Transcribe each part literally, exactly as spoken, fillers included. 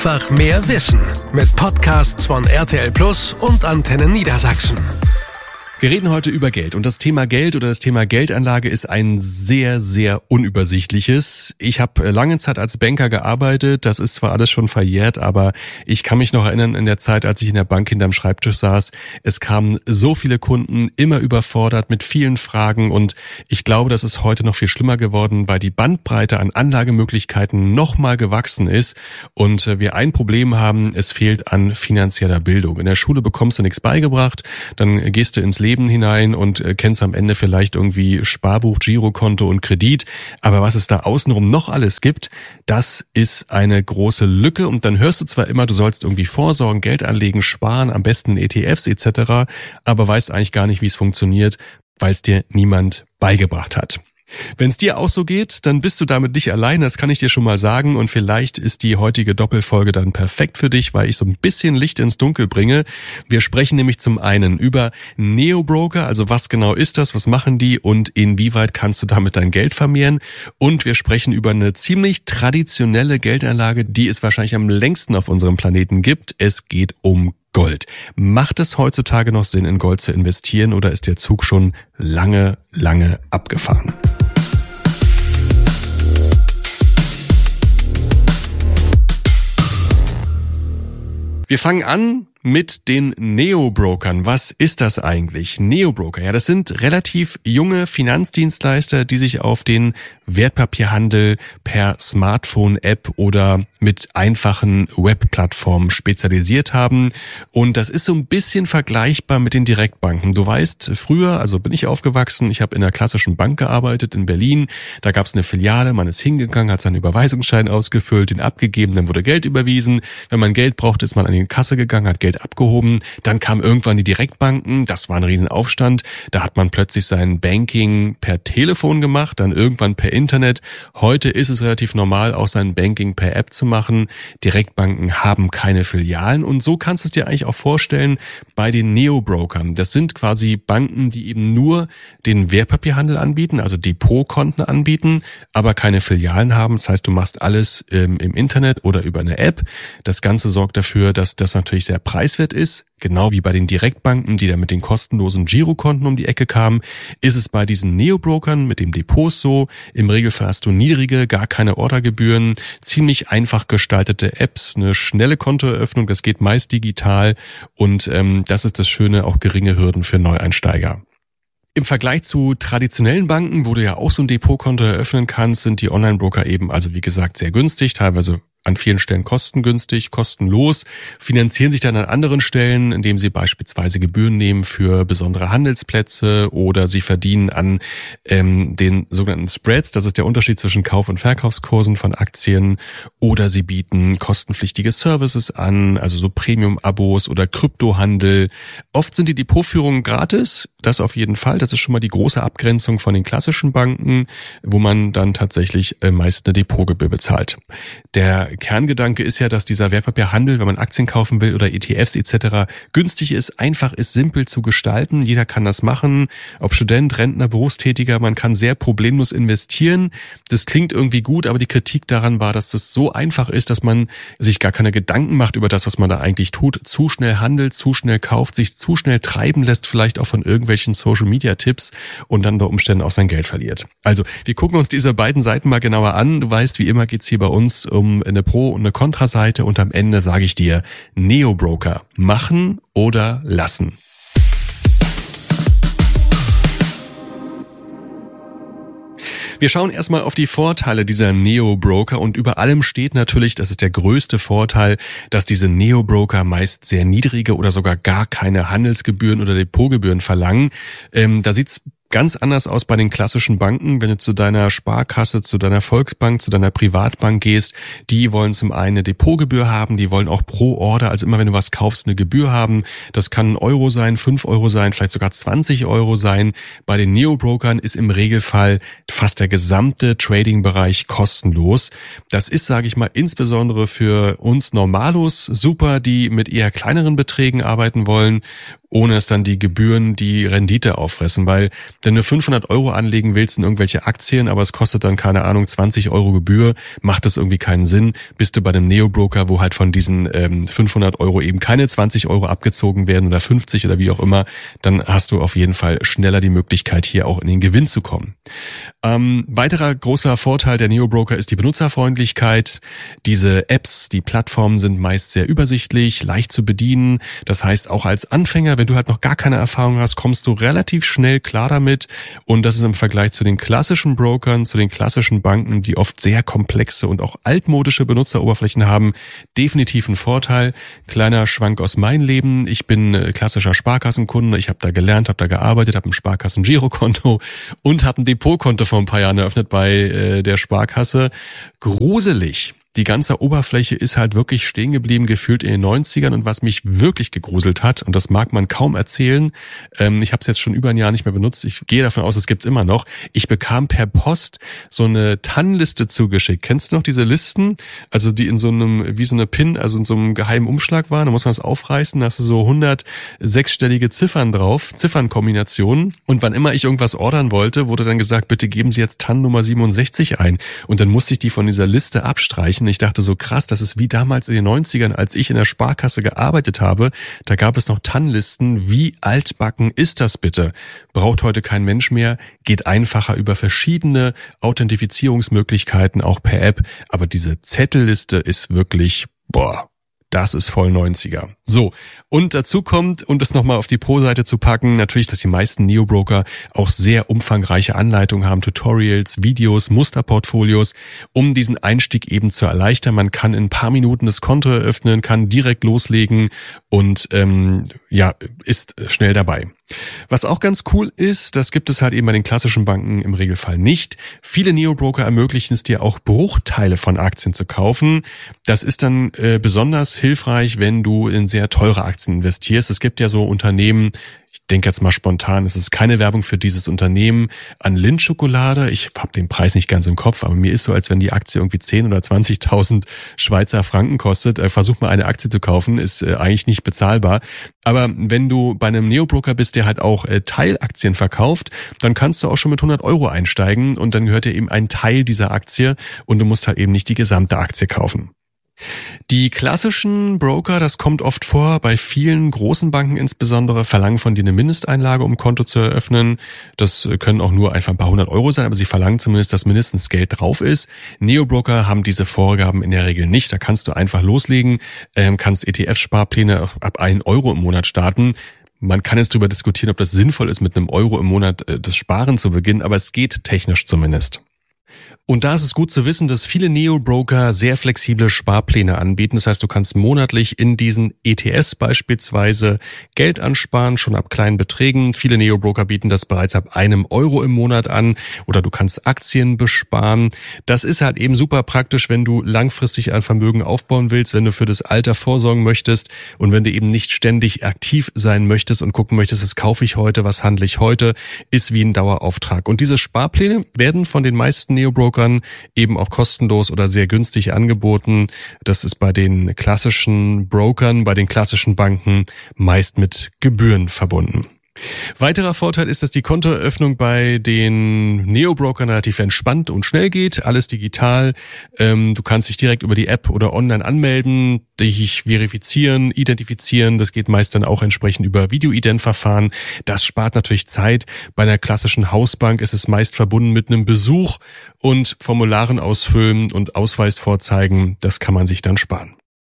Einfach mehr Wissen mit Podcasts von R T L Plus und Antenne Niedersachsen. Wir reden heute über Geld und das Thema Geld oder das Thema Geldanlage ist ein sehr, sehr unübersichtliches. Ich habe lange Zeit als Banker gearbeitet, das ist zwar alles schon verjährt, aber ich kann mich noch erinnern in der Zeit, als ich in der Bank hinterm Schreibtisch saß. Es kamen so viele Kunden, immer überfordert mit vielen Fragen und ich glaube, das ist heute noch viel schlimmer geworden, weil die Bandbreite an Anlagemöglichkeiten nochmal gewachsen ist und wir ein Problem haben, es fehlt an finanzieller Bildung. In der Schule bekommst du nichts beigebracht, dann gehst du ins Leben hinein und äh, kennst am Ende vielleicht irgendwie Sparbuch, Girokonto und Kredit. Aber was es da außenrum noch alles gibt, das ist eine große Lücke. Und dann hörst du zwar immer, du sollst irgendwie vorsorgen, Geld anlegen, sparen, am besten in E T Fs et cetera, aber weißt eigentlich gar nicht, wie es funktioniert, weil es dir niemand beigebracht hat. Wenn es dir auch so geht, dann bist du damit nicht allein, das kann ich dir schon mal sagen und vielleicht ist die heutige Doppelfolge dann perfekt für dich, weil ich so ein bisschen Licht ins Dunkel bringe. Wir sprechen nämlich zum einen über Neo-Broker, also was genau ist das, was machen die und inwieweit kannst du damit dein Geld vermehren und wir sprechen über eine ziemlich traditionelle Geldanlage, die es wahrscheinlich am längsten auf unserem Planeten gibt. Es geht um Gold. Macht es heutzutage noch Sinn, in Gold zu investieren oder ist der Zug schon lange, lange abgefahren? Wir fangen an mit den Neo-Brokern. Was ist das eigentlich? Neo-Broker, ja, das sind relativ junge Finanzdienstleister, die sich auf den Wertpapierhandel per Smartphone-App oder mit einfachen Webplattformen spezialisiert haben. Und das ist so ein bisschen vergleichbar mit den Direktbanken. Du weißt, früher, also bin ich aufgewachsen, ich habe in einer klassischen Bank gearbeitet in Berlin. Da gab es eine Filiale, man ist hingegangen, hat seinen Überweisungsschein ausgefüllt, den abgegeben, dann wurde Geld überwiesen. Wenn man Geld brauchte, ist man an die Kasse gegangen, hat Geld abgehoben. Dann kamen irgendwann die Direktbanken, das war ein Riesenaufstand. Da hat man plötzlich sein Banking per Telefon gemacht, dann irgendwann per Internet. Heute ist es relativ normal, auch sein Banking per App zu machen. Direktbanken haben keine Filialen und so kannst du es dir eigentlich auch vorstellen bei den Neo-Brokern. Das sind quasi Banken, die eben nur den Wertpapierhandel anbieten, also Depotkonten anbieten, aber keine Filialen haben. Das heißt, du machst alles ähm, im Internet oder über eine App. Das Ganze sorgt dafür, dass das natürlich sehr preiswert ist. Genau wie bei den Direktbanken, die da mit den kostenlosen Girokonten um die Ecke kamen, ist es bei diesen Neo-Brokern mit dem Depot so. Im Regelfall hast du niedrige, gar keine Ordergebühren, ziemlich einfach gestaltete Apps, eine schnelle Kontoeröffnung, das geht meist digital und ähm, das ist das Schöne, auch geringe Hürden für Neueinsteiger. Im Vergleich zu traditionellen Banken, wo du ja auch so ein Depotkonto eröffnen kannst, sind die Online-Broker eben also wie gesagt sehr günstig, teilweise an vielen Stellen kostengünstig, kostenlos, finanzieren sich dann an anderen Stellen, indem sie beispielsweise Gebühren nehmen für besondere Handelsplätze oder sie verdienen an ähm, den sogenannten Spreads, das ist der Unterschied zwischen Kauf- und Verkaufskursen von Aktien, oder sie bieten kostenpflichtige Services an, also so Premium-Abos oder Kryptohandel. Oft sind die Depotführungen gratis, das auf jeden Fall, das ist schon mal die große Abgrenzung von den klassischen Banken, wo man dann tatsächlich äh, meist eine Depotgebühr bezahlt. Der Kerngedanke ist ja, dass dieser Wertpapierhandel, wenn man Aktien kaufen will oder E T Fs et cetera, günstig ist, einfach ist, simpel zu gestalten. Jeder kann das machen, ob Student, Rentner, Berufstätiger, man kann sehr problemlos investieren. Das klingt irgendwie gut, aber die Kritik daran war, dass das so einfach ist, dass man sich gar keine Gedanken macht über das, was man da eigentlich tut, zu schnell handelt, zu schnell kauft, sich zu schnell treiben lässt, vielleicht auch von irgendwelchen Social-Media-Tipps und dann unter Umständen auch sein Geld verliert. Also, wir gucken uns diese beiden Seiten mal genauer an. Du weißt, wie immer geht's hier bei uns um eine Pro- und eine Kontraseite und am Ende sage ich dir, Neo-Broker machen oder lassen. Wir schauen erstmal auf die Vorteile dieser Neo-Broker und über allem steht natürlich, das ist der größte Vorteil, dass diese Neo-Broker meist sehr niedrige oder sogar gar keine Handelsgebühren oder Depotgebühren verlangen. Ähm, da sieht's ganz anders aus bei den klassischen Banken, wenn du zu deiner Sparkasse, zu deiner Volksbank, zu deiner Privatbank gehst. Die wollen zum einen eine Depotgebühr haben, die wollen auch pro Order, also immer wenn du was kaufst, eine Gebühr haben. Das kann ein Euro sein, fünf Euro sein, vielleicht sogar zwanzig Euro sein. Bei den Neo-Brokern ist im Regelfall fast der gesamte Trading-Bereich kostenlos. Das ist, sage ich mal, insbesondere für uns Normalos super, die mit eher kleineren Beträgen arbeiten wollen ohne dass dann die Gebühren die Rendite auffressen, weil wenn du fünfhundert Euro anlegen willst in irgendwelche Aktien, aber es kostet dann, keine Ahnung, zwanzig Euro Gebühr, macht das irgendwie keinen Sinn. Bist du bei einem Neo-Broker, wo halt von diesen ähm, fünfhundert Euro eben keine zwanzig Euro abgezogen werden oder fünfzig oder wie auch immer, dann hast du auf jeden Fall schneller die Möglichkeit, hier auch in den Gewinn zu kommen. Ähm, weiterer großer Vorteil der Neo-Broker ist die Benutzerfreundlichkeit. Diese Apps, die Plattformen sind meist sehr übersichtlich, leicht zu bedienen. Das heißt, auch als Anfänger, wenn du halt noch gar keine Erfahrung hast, kommst du relativ schnell klar damit. Und das ist im Vergleich zu den klassischen Brokern, zu den klassischen Banken, die oft sehr komplexe und auch altmodische Benutzeroberflächen haben, definitiv ein Vorteil. Kleiner Schwank aus meinem Leben. Ich bin klassischer Sparkassenkunde. Ich habe da gelernt, habe da gearbeitet, habe ein Sparkassen-Girokonto und habe ein Depotkonto vor ein paar Jahren eröffnet bei äh, der Sparkasse. Gruselig. Die ganze Oberfläche ist halt wirklich stehen geblieben, gefühlt in den neunzigern. Und was mich wirklich gegruselt hat, und das mag man kaum erzählen, ähm, ich habe es jetzt schon über ein Jahr nicht mehr benutzt, ich gehe davon aus, es gibt's immer noch, ich bekam per Post so eine T A N-Liste zugeschickt. Kennst du noch diese Listen? Also die in so einem, wie so eine Pin, also in so einem geheimen Umschlag waren, da muss man es aufreißen, da hast du so hundert sechsstellige Ziffern drauf, Ziffernkombinationen. Und wann immer ich irgendwas ordern wollte, wurde dann gesagt, bitte geben Sie jetzt T A N Nummer siebenundsechzig ein. Und dann musste ich die von dieser Liste abstreichen. Ich dachte so krass, das ist wie damals in den neunzigern, als ich in der Sparkasse gearbeitet habe. Da gab es noch T A N-Listen. Wie altbacken ist das bitte? Braucht heute kein Mensch mehr, geht einfacher über verschiedene Authentifizierungsmöglichkeiten, auch per App. Aber diese Zettelliste ist wirklich, boah, das ist voll neunziger. So, und dazu kommt, um das nochmal auf die Pro-Seite zu packen, natürlich, dass die meisten Neo-Broker auch sehr umfangreiche Anleitungen haben, Tutorials, Videos, Musterportfolios, um diesen Einstieg eben zu erleichtern. Man kann in ein paar Minuten das Konto eröffnen, kann direkt loslegen und ähm, ja, ist schnell dabei. Was auch ganz cool ist, das gibt es halt eben bei den klassischen Banken im Regelfall nicht. Viele Neo-Broker ermöglichen es dir auch, Bruchteile von Aktien zu kaufen. Das ist dann äh, besonders hilfreich, wenn du in sehr teure Aktien investierst. Es gibt ja so Unternehmen, ich denke jetzt mal spontan, es ist keine Werbung für dieses Unternehmen, an Lindt-Schokolade. Ich habe den Preis nicht ganz im Kopf, aber mir ist so, als wenn die Aktie irgendwie zehn oder zwanzigtausend Schweizer Franken kostet. Äh, versuch mal eine Aktie zu kaufen, ist äh, eigentlich nicht bezahlbar. Aber wenn du bei einem Neo-Broker bist, der halt auch äh, Teilaktien verkauft, dann kannst du auch schon mit hundert Euro einsteigen und dann gehört dir eben ein Teil dieser Aktie und du musst halt eben nicht die gesamte Aktie kaufen. Die klassischen Broker, das kommt oft vor, bei vielen großen Banken insbesondere, verlangen von dir eine Mindesteinlage, um ein Konto zu eröffnen. Das können auch nur einfach ein paar hundert Euro sein, aber sie verlangen zumindest, dass mindestens Geld drauf ist. Neo-Broker haben diese Vorgaben in der Regel nicht. Da kannst du einfach loslegen, ähm, kannst E T F-Sparpläne ab einen Euro im Monat starten. Man kann jetzt darüber diskutieren, ob das sinnvoll ist, mit einem Euro im Monat äh, das Sparen zu beginnen, aber es geht technisch zumindest. Und da ist es gut zu wissen, dass viele Neo-Broker sehr flexible Sparpläne anbieten. Das heißt, du kannst monatlich in diesen E T Fs beispielsweise Geld ansparen, schon ab kleinen Beträgen. Viele Neo-Broker bieten das bereits ab einem Euro im Monat an oder du kannst Aktien besparen. Das ist halt eben super praktisch, wenn du langfristig ein Vermögen aufbauen willst, wenn du für das Alter vorsorgen möchtest und wenn du eben nicht ständig aktiv sein möchtest und gucken möchtest, was kaufe ich heute, was handle ich heute, ist wie ein Dauerauftrag. Und diese Sparpläne werden von den meisten Neo-Brokern eben auch kostenlos oder sehr günstig angeboten. Das ist bei den klassischen Brokern, bei den klassischen Banken meist mit Gebühren verbunden. Weiterer Vorteil ist, dass die Kontoeröffnung bei den Neo-Brokern relativ entspannt und schnell geht. Alles digital. Ähm, du kannst dich direkt über die App oder online anmelden, dich verifizieren, identifizieren. Das geht meist dann auch entsprechend über Videoident-Verfahren. Das spart natürlich Zeit. Bei einer klassischen Hausbank ist es meist verbunden mit einem Besuch und Formularen ausfüllen und Ausweis vorzeigen. Das kann man sich dann sparen.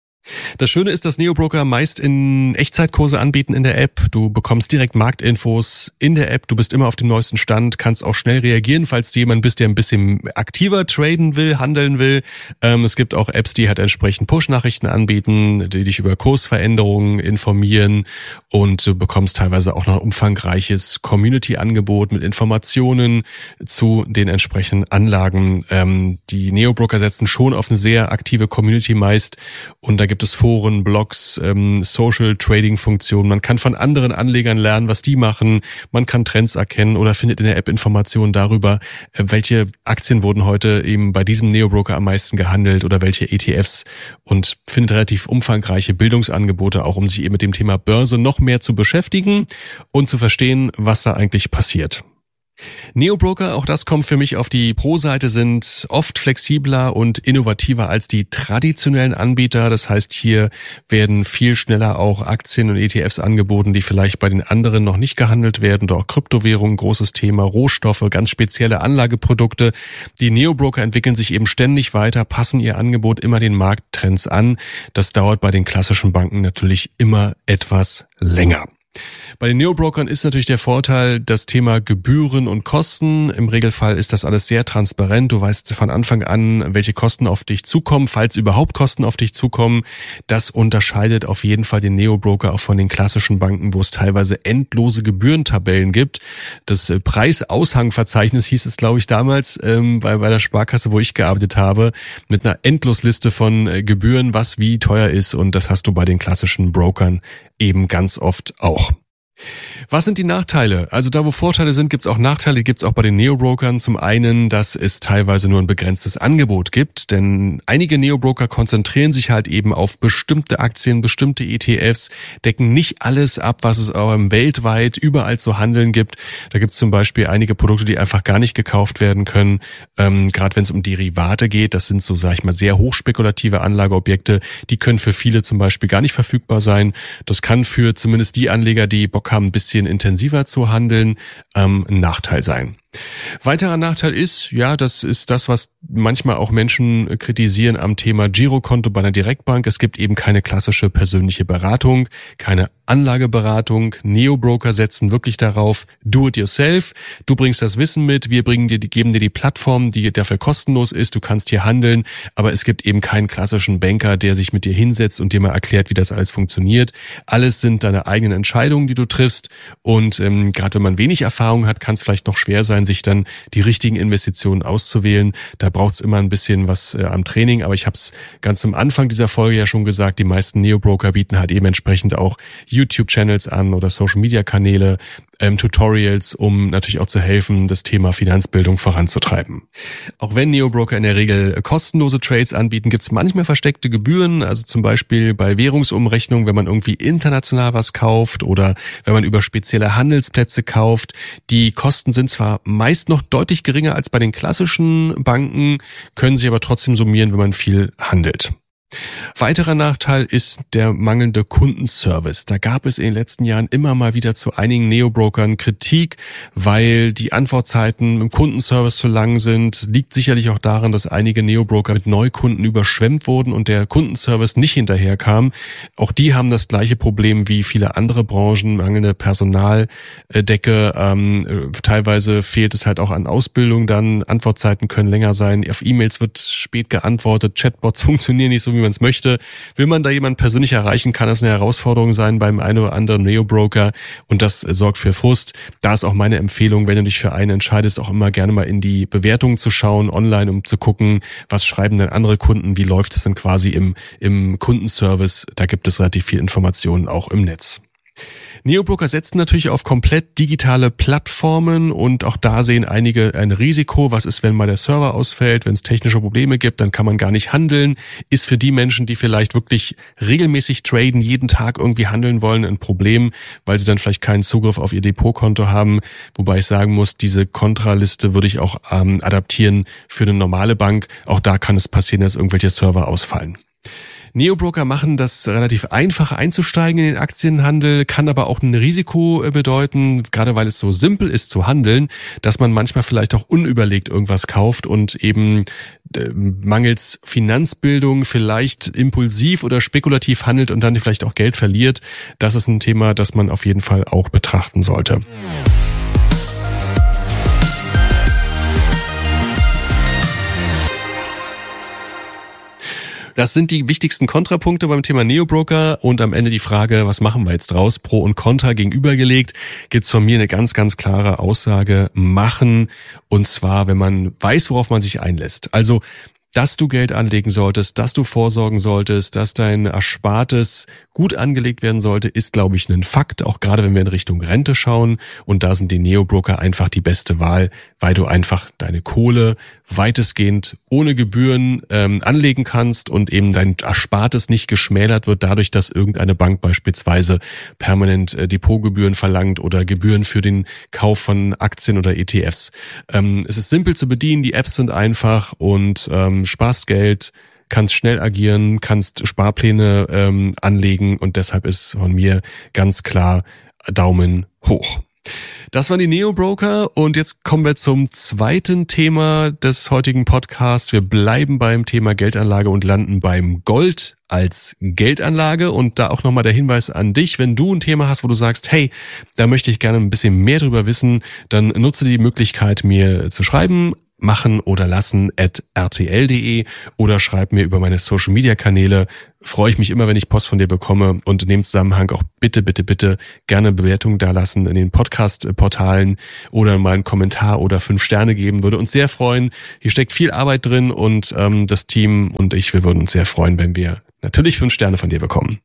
Das Schöne ist, dass Neo-Broker meist in Echtzeitkurse anbieten in der App. Du bekommst direkt Marktinfos in der App. Du bist immer auf dem neuesten Stand, kannst auch schnell reagieren, falls du jemand bist, der ein bisschen aktiver traden will, handeln will. Ähm, es gibt auch Apps, die halt entsprechend Push-Nachrichten anbieten, die dich über Kursveränderungen informieren. Und du bekommst teilweise auch noch ein umfangreiches Community-Angebot mit Informationen zu den entsprechenden Anlagen. Ähm, die Neo-Broker setzen schon auf eine sehr aktive Community meist. Und da gibt es Foren, Blogs, ähm, Social-Trading-Funktionen. Man kann von anderen Anlegern lernen, was die machen. Man kann Trends erkennen oder findet in der App Informationen darüber, äh, welche Aktien wurden heute eben bei diesem Neo-Broker am meisten gehandelt oder welche E T Fs, und findet relativ umfangreiche Bildungsangebote, auch um sich eben mit dem Thema Börse noch mehr zu beschäftigen und zu verstehen, was da eigentlich passiert. Neo-Broker, auch das kommt für mich auf die Pro-Seite, sind oft flexibler und innovativer als die traditionellen Anbieter. Das heißt, hier werden viel schneller auch Aktien und E T Fs angeboten, die vielleicht bei den anderen noch nicht gehandelt werden. Doch Kryptowährungen, großes Thema, Rohstoffe, ganz spezielle Anlageprodukte. Die Neo-Broker entwickeln sich eben ständig weiter, passen ihr Angebot immer den Markttrends an. Das dauert bei den klassischen Banken natürlich immer etwas länger. Bei den Neo-Brokern ist natürlich der Vorteil das Thema Gebühren und Kosten. Im Regelfall ist das alles sehr transparent. Du weißt von Anfang an, welche Kosten auf dich zukommen, falls überhaupt Kosten auf dich zukommen. Das unterscheidet auf jeden Fall den Neo-Broker auch von den klassischen Banken, wo es teilweise endlose Gebührentabellen gibt. Das Preisaushangverzeichnis hieß es, glaube ich, damals ähm, bei, bei der Sparkasse, wo ich gearbeitet habe, mit einer Endlosliste von äh, Gebühren, was wie teuer ist. Und das hast du bei den klassischen Brokern eben ganz oft auch. Was sind die Nachteile? Also da, wo Vorteile sind, gibt's auch Nachteile, gibt's auch bei den Neo-Brokern. Zum einen, dass es teilweise nur ein begrenztes Angebot gibt, denn einige Neo-Broker konzentrieren sich halt eben auf bestimmte Aktien, bestimmte E T Fs, decken nicht alles ab, was es auch weltweit überall zu handeln gibt. Da gibt's zum Beispiel einige Produkte, die einfach gar nicht gekauft werden können, ähm, gerade wenn es um Derivate geht. Das sind so, sag ich mal, sehr hochspekulative Anlageobjekte, die können für viele zum Beispiel gar nicht verfügbar sein. Das kann für zumindest die Anleger, die Bock haben, ein bisschen intensiver zu handeln, ähm, ein Nachteil sein. Weiterer Nachteil ist, ja, das ist das, was manchmal auch Menschen kritisieren am Thema Girokonto bei einer Direktbank. Es gibt eben keine klassische persönliche Beratung, keine Anlageberatung. Neo-Broker setzen wirklich darauf, do it yourself. Du bringst das Wissen mit, wir bringen dir, die, geben dir die Plattform, die dafür kostenlos ist. Du kannst hier handeln, aber es gibt eben keinen klassischen Banker, der sich mit dir hinsetzt und dir mal erklärt, wie das alles funktioniert. Alles sind deine eigenen Entscheidungen, die du triffst. Und ähm, gerade wenn man wenig Erfahrung hat, kann es vielleicht noch schwer sein, sich dann die richtigen Investitionen auszuwählen. Da braucht es immer ein bisschen was äh, am Training, aber ich habe es ganz am Anfang dieser Folge ja schon gesagt, die meisten Neo-Broker bieten halt eben entsprechend auch YouTube-Channels an oder Social-Media-Kanäle, ähm, Tutorials, um natürlich auch zu helfen, das Thema Finanzbildung voranzutreiben. Auch wenn Neo-Broker in der Regel kostenlose Trades anbieten, gibt es manchmal versteckte Gebühren, also zum Beispiel bei Währungsumrechnung, wenn man irgendwie international was kauft oder wenn man über spezielle Handelsplätze kauft. Die Kosten sind zwar meist noch deutlich geringer als bei den klassischen Banken, können sich aber trotzdem summieren, wenn man viel handelt. Weiterer Nachteil ist der mangelnde Kundenservice. Da gab es in den letzten Jahren immer mal wieder zu einigen Neo-Brokern Kritik, weil die Antwortzeiten im Kundenservice zu lang sind. Liegt sicherlich auch daran, dass einige Neo-Broker mit Neukunden überschwemmt wurden und der Kundenservice nicht hinterherkam. Auch die haben das gleiche Problem wie viele andere Branchen, mangelnde Personaldecke. Ähm, teilweise fehlt es halt auch an Ausbildung dann. Antwortzeiten können länger sein. Auf E-Mails wird spät geantwortet. Chatbots funktionieren nicht so, wie man es möchte. Will man da jemanden persönlich erreichen, kann das eine Herausforderung sein beim einen oder anderen Neo-Broker und das sorgt für Frust. Da ist auch meine Empfehlung, wenn du dich für einen entscheidest, auch immer gerne mal in die Bewertungen zu schauen, online, um zu gucken, was schreiben denn andere Kunden, wie läuft es denn quasi im, im Kundenservice. Da gibt es relativ viel Informationen auch im Netz. Neo-Broker setzen natürlich auf komplett digitale Plattformen und auch da sehen einige ein Risiko. Was ist, wenn mal der Server ausfällt, wenn es technische Probleme gibt, dann kann man gar nicht handeln. Ist für die Menschen, die vielleicht wirklich regelmäßig traden, jeden Tag irgendwie handeln wollen, ein Problem, weil sie dann vielleicht keinen Zugriff auf ihr Depotkonto haben. Wobei ich sagen muss, diese Kontraliste würde ich auch ähm, adaptieren für eine normale Bank. Auch da kann es passieren, dass irgendwelche Server ausfallen. Neo-Broker machen das relativ einfach einzusteigen in den Aktienhandel, kann aber auch ein Risiko bedeuten, gerade weil es so simpel ist zu handeln, dass man manchmal vielleicht auch unüberlegt irgendwas kauft und eben äh, mangels Finanzbildung vielleicht impulsiv oder spekulativ handelt und dann vielleicht auch Geld verliert. Das ist ein Thema, das man auf jeden Fall auch betrachten sollte. Das sind die wichtigsten Kontrapunkte beim Thema Neo-Broker und am Ende die Frage, was machen wir jetzt draus? Pro und Contra gegenübergelegt, gibt's von mir eine ganz, ganz klare Aussage, machen, und zwar, wenn man weiß, worauf man sich einlässt. Also dass du Geld anlegen solltest, dass du vorsorgen solltest, dass dein Erspartes gut angelegt werden sollte, ist, glaube ich, ein Fakt, auch gerade wenn wir in Richtung Rente schauen. Und da sind die Neo-Broker einfach die beste Wahl, weil du einfach deine Kohle weitestgehend ohne Gebühren ähm, anlegen kannst und eben dein Erspartes nicht geschmälert wird dadurch, dass irgendeine Bank beispielsweise permanent äh, Depotgebühren verlangt oder Gebühren für den Kauf von Aktien oder E T Fs. Ähm, es ist simpel zu bedienen, die Apps sind einfach und ähm, sparst Geld, kannst schnell agieren, kannst Sparpläne ähm, anlegen und deshalb ist von mir ganz klar Daumen hoch. Das waren die Neo-Broker und jetzt kommen wir zum zweiten Thema des heutigen Podcasts. Wir bleiben beim Thema Geldanlage und landen beim Gold als Geldanlage und da auch nochmal der Hinweis an dich, wenn du ein Thema hast, wo du sagst, hey, da möchte ich gerne ein bisschen mehr drüber wissen, dann nutze die Möglichkeit, mir zu schreiben, machen oder lassen at r t l punkt d e oder schreib mir über meine Social-Media-Kanäle. Freue ich mich immer, wenn ich Post von dir bekomme und in dem Zusammenhang auch bitte, bitte, bitte gerne Bewertungen dalassen in den Podcast-Portalen oder mal einen Kommentar oder fünf Sterne geben. Würde uns sehr freuen. Hier steckt viel Arbeit drin und ähm, das Team und ich, wir würden uns sehr freuen, wenn wir natürlich fünf Sterne von dir bekommen.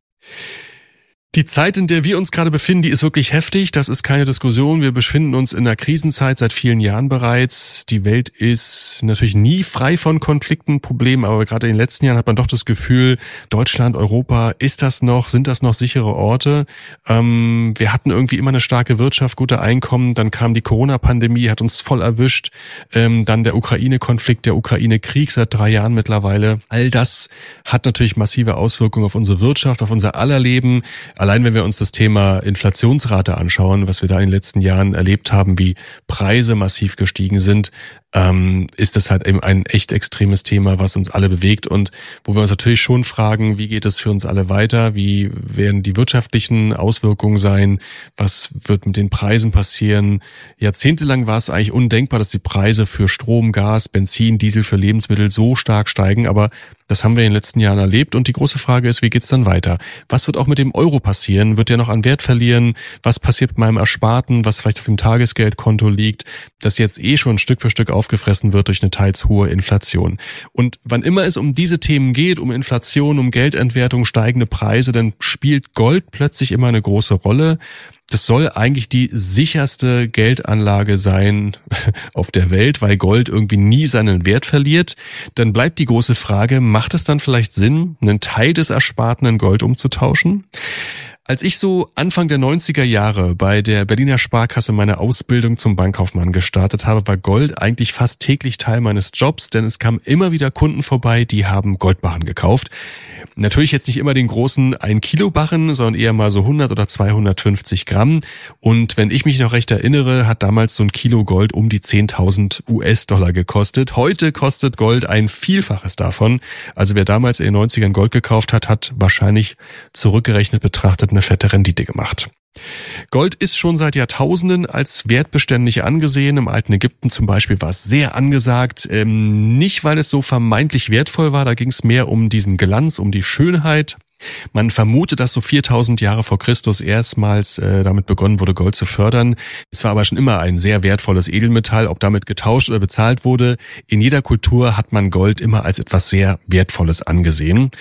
Die Zeit, in der wir uns gerade befinden, die ist wirklich heftig. Das ist keine Diskussion. Wir befinden uns in einer Krisenzeit seit vielen Jahren bereits. Die Welt ist natürlich nie frei von Konflikten, Problemen, aber gerade in den letzten Jahren hat man doch das Gefühl, Deutschland, Europa, ist das noch, sind das noch sichere Orte? Ähm, wir hatten irgendwie immer eine starke Wirtschaft, gute Einkommen. Dann kam die Corona-Pandemie, hat uns voll erwischt. Ähm, dann der Ukraine-Konflikt, der Ukraine-Krieg seit drei Jahren mittlerweile. All das hat natürlich massive Auswirkungen auf unsere Wirtschaft, auf unser aller Leben. Allein wenn wir uns das Thema Inflationsrate anschauen, was wir da in den letzten Jahren erlebt haben, wie Preise massiv gestiegen sind, ähm, ist das halt eben ein echt extremes Thema, was uns alle bewegt und wo wir uns natürlich schon fragen, wie geht es für uns alle weiter, wie werden die wirtschaftlichen Auswirkungen sein, was wird mit den Preisen passieren. Jahrzehntelang war es eigentlich undenkbar, dass die Preise für Strom, Gas, Benzin, Diesel für Lebensmittel so stark steigen, aber das haben wir in den letzten Jahren erlebt und die große Frage ist, wie geht's dann weiter? Was wird auch mit dem Euro passieren? Wird der noch an Wert verlieren? Was passiert mit meinem Ersparten, was vielleicht auf dem Tagesgeldkonto liegt, das jetzt eh schon Stück für Stück aufgefressen wird durch eine teils hohe Inflation? Und wann immer es um diese Themen geht, um Inflation, um Geldentwertung, steigende Preise, dann spielt Gold plötzlich immer eine große Rolle. Das soll eigentlich die sicherste Geldanlage sein auf der Welt, weil Gold irgendwie nie seinen Wert verliert. Dann bleibt die große Frage, macht es dann vielleicht Sinn, einen Teil des Ersparten in Gold umzutauschen? Als ich so Anfang der neunziger Jahre bei der Berliner Sparkasse meine Ausbildung zum Bankkaufmann gestartet habe, war Gold eigentlich fast täglich Teil meines Jobs, denn es kamen immer wieder Kunden vorbei, die haben Goldbarren gekauft. Natürlich jetzt nicht immer den großen ein Kilo Barren, sondern eher mal so hundert oder zweihundertfünfzig Gramm. Und wenn ich mich noch recht erinnere, hat damals so ein Kilo Gold um die zehntausend U S-Dollar gekostet. Heute kostet Gold ein Vielfaches davon. Also wer damals in den neunzigern Gold gekauft hat, hat wahrscheinlich zurückgerechnet betrachtet eine fette Rendite gemacht. Gold ist schon seit Jahrtausenden als wertbeständig angesehen. Im alten Ägypten zum Beispiel war es sehr angesagt. Ähm, nicht, weil es so vermeintlich wertvoll war, da ging es mehr um diesen Glanz, um die Schönheit. Man vermutet, dass so viertausend Jahre vor Christus erstmals äh, damit begonnen wurde, Gold zu fördern. Es war aber schon immer ein sehr wertvolles Edelmetall, ob damit getauscht oder bezahlt wurde. In jeder Kultur hat man Gold immer als etwas sehr Wertvolles angesehen.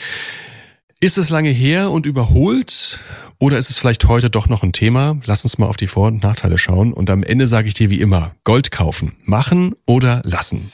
Ist es lange her und überholt oder ist es vielleicht heute doch noch ein Thema? Lass uns mal auf die Vor- und Nachteile schauen und am Ende sage ich dir wie immer, Gold kaufen, machen oder lassen.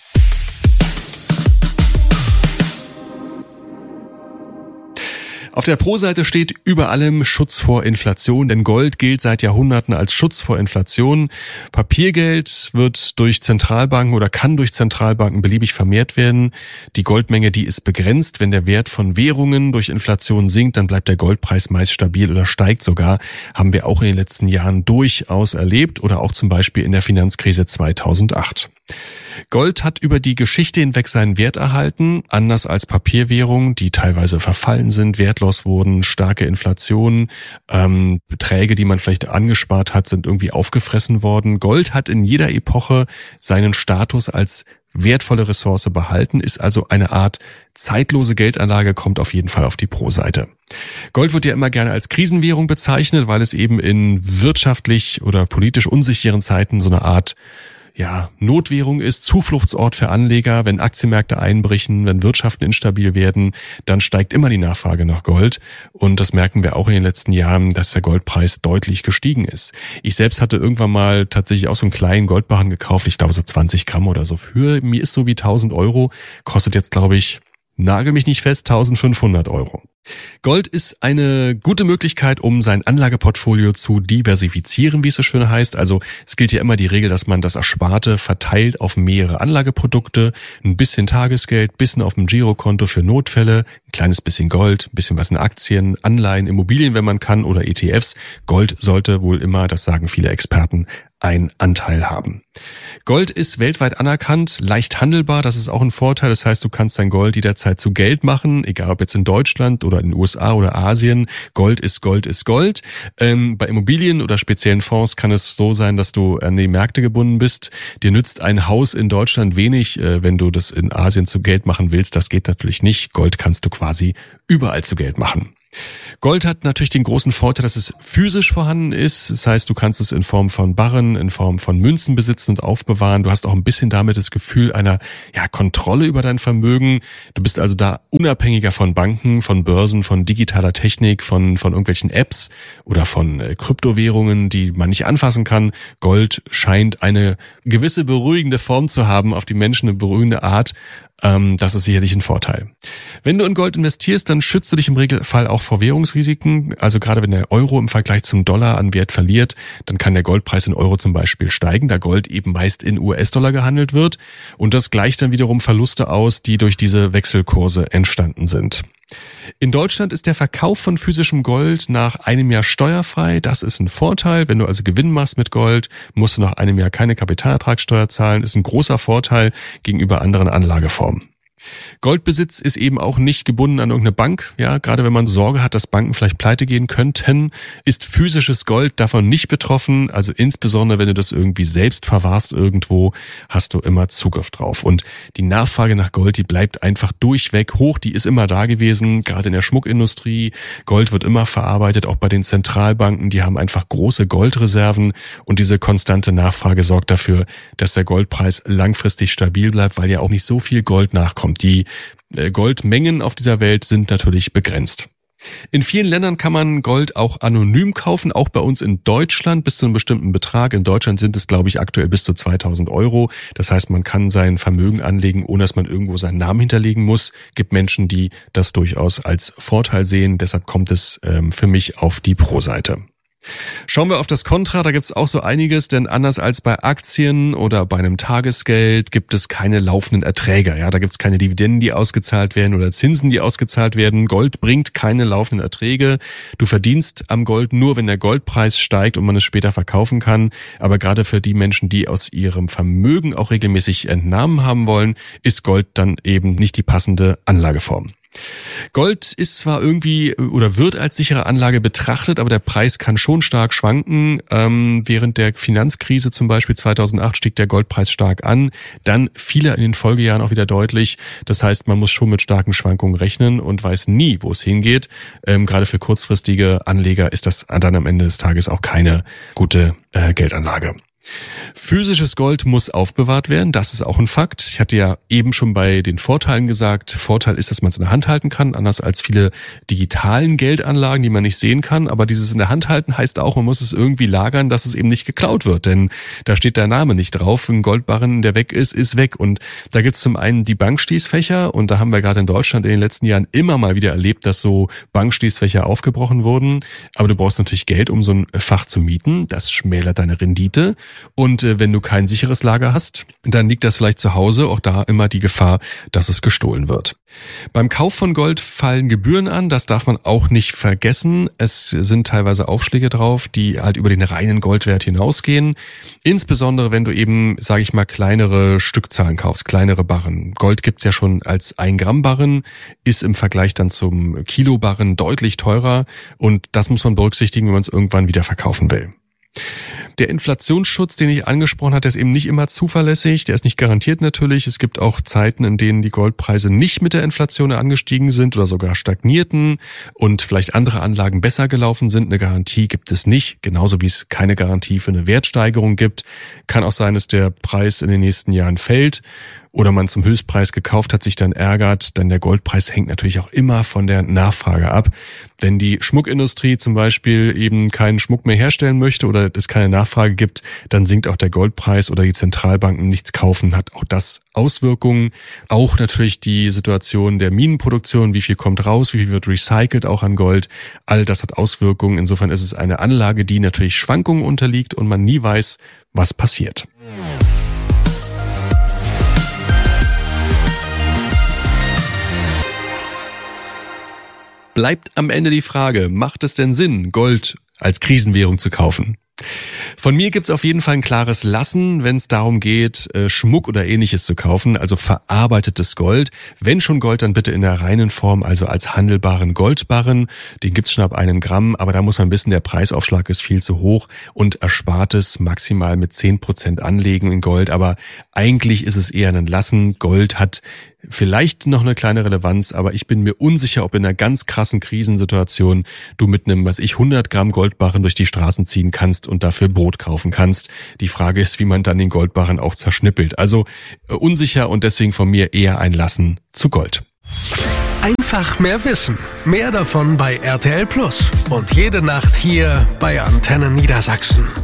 Auf der Pro-Seite steht über allem Schutz vor Inflation, denn Gold gilt seit Jahrhunderten als Schutz vor Inflation. Papiergeld wird durch Zentralbanken oder kann durch Zentralbanken beliebig vermehrt werden. Die Goldmenge, die ist begrenzt. Wenn der Wert von Währungen durch Inflation sinkt, dann bleibt der Goldpreis meist stabil oder steigt sogar. Haben wir auch in den letzten Jahren durchaus erlebt oder auch zum Beispiel in der Finanzkrise zweitausendacht. Gold hat über die Geschichte hinweg seinen Wert erhalten, anders als Papierwährungen, die teilweise verfallen sind, wertlos wurden, starke Inflation, ähm, Beträge, die man vielleicht angespart hat, sind irgendwie aufgefressen worden. Gold hat in jeder Epoche seinen Status als wertvolle Ressource behalten, ist also eine Art zeitlose Geldanlage, kommt auf jeden Fall auf die Pro-Seite. Gold wird ja immer gerne als Krisenwährung bezeichnet, weil es eben in wirtschaftlich oder politisch unsicheren Zeiten so eine Art ja, Notwährung ist, Zufluchtsort für Anleger. Wenn Aktienmärkte einbrechen, wenn Wirtschaften instabil werden, dann steigt immer die Nachfrage nach Gold. Und das merken wir auch in den letzten Jahren, dass der Goldpreis deutlich gestiegen ist. Ich selbst hatte irgendwann mal tatsächlich auch so einen kleinen Goldbarren gekauft, ich glaube so zwanzig Gramm oder so. Für mir ist so wie tausend Euro, kostet jetzt glaube ich, nagel mich nicht fest, eintausendfünfhundert Euro. Gold ist eine gute Möglichkeit, um sein Anlageportfolio zu diversifizieren, wie es so schön heißt. Also es gilt ja immer die Regel, dass man das Ersparte verteilt auf mehrere Anlageprodukte, ein bisschen Tagesgeld, ein bisschen auf dem Girokonto für Notfälle, ein kleines bisschen Gold, ein bisschen was in Aktien, Anleihen, Immobilien, wenn man kann, oder E T Fs. Gold sollte wohl immer, das sagen viele Experten, einen Anteil haben. Gold ist weltweit anerkannt, leicht handelbar, das ist auch ein Vorteil. Das heißt, du kannst dein Gold jederzeit zu Geld machen, egal ob jetzt in Deutschland oder in den U S A oder Asien. Gold ist Gold ist Gold. Ähm, bei Immobilien oder speziellen Fonds kann es so sein, dass du an die Märkte gebunden bist. Dir nützt ein Haus in Deutschland wenig, äh, wenn du das in Asien zu Geld machen willst. Das geht natürlich nicht. Gold kannst du quasi überall zu Geld machen. Gold hat natürlich den großen Vorteil, dass es physisch vorhanden ist. Das heißt, du kannst es in Form von Barren, in Form von Münzen besitzen und aufbewahren. Du hast auch ein bisschen damit das Gefühl einer ja, Kontrolle über dein Vermögen. Du bist also da unabhängiger von Banken, von Börsen, von digitaler Technik, von, von irgendwelchen Apps oder von äh, Kryptowährungen, die man nicht anfassen kann. Gold scheint eine gewisse beruhigende Form zu haben, auf die Menschen eine beruhigende Art. Das ist sicherlich ein Vorteil. Wenn du in Gold investierst, dann schützt du dich im Regelfall auch vor Währungsrisiken. Also gerade wenn der Euro im Vergleich zum Dollar an Wert verliert, dann kann der Goldpreis in Euro zum Beispiel steigen, da Gold eben meist in U S-Dollar gehandelt wird. Und das gleicht dann wiederum Verluste aus, die durch diese Wechselkurse entstanden sind. In Deutschland ist der Verkauf von physischem Gold nach einem Jahr steuerfrei. Das ist ein Vorteil. Wenn du also Gewinn machst mit Gold, musst du nach einem Jahr keine Kapitalertragssteuer zahlen. Ist ein großer Vorteil gegenüber anderen Anlageformen. Goldbesitz ist eben auch nicht gebunden an irgendeine Bank. Ja, gerade wenn man Sorge hat, dass Banken vielleicht pleite gehen könnten, ist physisches Gold davon nicht betroffen. Also insbesondere, wenn du das irgendwie selbst verwahrst irgendwo, hast du immer Zugriff drauf. Und die Nachfrage nach Gold, die bleibt einfach durchweg hoch. Die ist immer da gewesen, gerade in der Schmuckindustrie. Gold wird immer verarbeitet, auch bei den Zentralbanken. Die haben einfach große Goldreserven. Und diese konstante Nachfrage sorgt dafür, dass der Goldpreis langfristig stabil bleibt, weil ja auch nicht so viel Gold nachkommt. Die Goldmengen auf dieser Welt sind natürlich begrenzt. In vielen Ländern kann man Gold auch anonym kaufen, auch bei uns in Deutschland bis zu einem bestimmten Betrag. In Deutschland sind es, glaube ich, aktuell bis zu zweitausend Euro. Das heißt, man kann sein Vermögen anlegen, ohne dass man irgendwo seinen Namen hinterlegen muss. Gibt Menschen, die das durchaus als Vorteil sehen. Deshalb kommt es ähm, für mich auf die Pro-Seite. Schauen wir auf das Kontra, da gibt es auch so einiges, denn anders als bei Aktien oder bei einem Tagesgeld gibt es keine laufenden Erträge. Ja, da gibt es keine Dividenden, die ausgezahlt werden oder Zinsen, die ausgezahlt werden. Gold bringt keine laufenden Erträge. Du verdienst am Gold nur, wenn der Goldpreis steigt und man es später verkaufen kann. Aber gerade für die Menschen, die aus ihrem Vermögen auch regelmäßig Entnahmen haben wollen, ist Gold dann eben nicht die passende Anlageform. Gold ist zwar irgendwie oder wird als sichere Anlage betrachtet, aber der Preis kann schon stark schwanken. Ähm, während der Finanzkrise zum Beispiel zweitausendacht stieg der Goldpreis stark an, dann fiel er in den Folgejahren auch wieder deutlich. Das heißt, man muss schon mit starken Schwankungen rechnen und weiß nie, wo es hingeht. Ähm, gerade für kurzfristige Anleger ist das dann am Ende des Tages auch keine gute äh, Geldanlage. Physisches Gold muss aufbewahrt werden, das ist auch ein Fakt. Ich hatte ja eben schon bei den Vorteilen gesagt, Vorteil ist, dass man es in der Hand halten kann, anders als viele digitalen Geldanlagen, die man nicht sehen kann. Aber dieses in der Hand halten heißt auch, man muss es irgendwie lagern, dass es eben nicht geklaut wird, denn da steht der Name nicht drauf. Ein Goldbarren, der weg ist, ist weg. Und da gibt es zum einen die Bankschließfächer und da haben wir gerade in Deutschland in den letzten Jahren immer mal wieder erlebt, dass so Bankschließfächer aufgebrochen wurden. Aber du brauchst natürlich Geld, um so ein Fach zu mieten. Das schmälert deine Rendite. Und äh, wenn du kein sicheres Lager hast, dann liegt das vielleicht zu Hause, auch da immer die Gefahr, dass es gestohlen wird. Beim Kauf von Gold fallen Gebühren an, das darf man auch nicht vergessen. Es sind teilweise Aufschläge drauf, die halt über den reinen Goldwert hinausgehen. Insbesondere wenn du eben, sage ich mal, kleinere Stückzahlen kaufst, kleinere Barren. Gold gibt's ja schon als ein Gramm Barren, ist im Vergleich dann zum Kilo Barren deutlich teurer und das muss man berücksichtigen, wenn man es irgendwann wieder verkaufen will. Der Inflationsschutz, den ich angesprochen habe, der ist eben nicht immer zuverlässig, der ist nicht garantiert natürlich. Es gibt auch Zeiten, in denen die Goldpreise nicht mit der Inflation angestiegen sind oder sogar stagnierten und vielleicht andere Anlagen besser gelaufen sind. Eine Garantie gibt es nicht, genauso wie es keine Garantie für eine Wertsteigerung gibt. Kann auch sein, dass der Preis in den nächsten Jahren fällt oder man zum Höchstpreis gekauft hat, sich dann ärgert, denn der Goldpreis hängt natürlich auch immer von der Nachfrage ab. Wenn die Schmuckindustrie zum Beispiel eben keinen Schmuck mehr herstellen möchte oder es keine Nachfrage gibt, dann sinkt auch der Goldpreis oder die Zentralbanken nichts kaufen, hat auch das Auswirkungen. Auch natürlich die Situation der Minenproduktion, wie viel kommt raus, wie viel wird recycelt auch an Gold, all das hat Auswirkungen. Insofern ist es eine Anlage, die natürlich Schwankungen unterliegt und man nie weiß, was passiert. Bleibt am Ende die Frage, macht es denn Sinn, Gold als Krisenwährung zu kaufen? Von mir gibt's auf jeden Fall ein klares Lassen, wenn es darum geht, Schmuck oder Ähnliches zu kaufen, also verarbeitetes Gold. Wenn schon Gold, dann bitte in der reinen Form, also als handelbaren Goldbarren. Den gibt's schon ab einem Gramm, aber da muss man wissen, der Preisaufschlag ist viel zu hoch und Erspartes maximal mit zehn Prozent anlegen in Gold. Aber eigentlich ist es eher ein Lassen. Gold hat vielleicht noch eine kleine Relevanz, aber ich bin mir unsicher, ob in einer ganz krassen Krisensituation du mit einem, was ich, hundert Gramm Goldbarren durch die Straßen ziehen kannst und dafür Brot kaufen kannst. Die Frage ist, wie man dann den Goldbarren auch zerschnippelt. Also äh, unsicher und deswegen von mir eher ein Lassen zu Gold. Einfach mehr Wissen. Mehr davon bei R T L Plus. Und jede Nacht hier bei Antenne Niedersachsen.